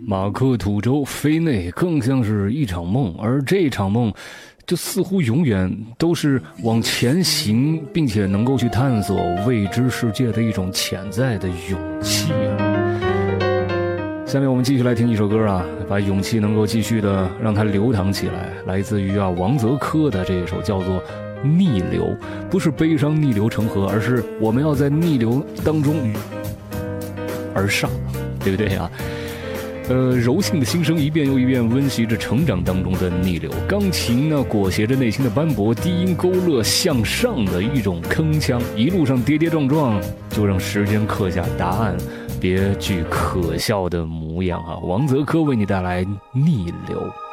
马克吐州飞内更像是一场梦，而这场梦就似乎永远都是往前行，并且能够去探索未知世界的一种潜在的勇气啊。下面我们继续来听一首歌啊，把勇气能够继续的让它流淌起来，来自于王泽科的这一首叫做逆流，不是悲伤逆流成河，而是我们要在逆流当中而上，对不对啊？柔性的心声一遍又一遍温习着成长当中的逆流，钢琴呢裹挟着内心的斑驳，低音勾勒向上的一种铿锵，一路上跌跌撞撞，就让时间刻下答案，别具可笑的模样啊！王泽科为你带来逆流。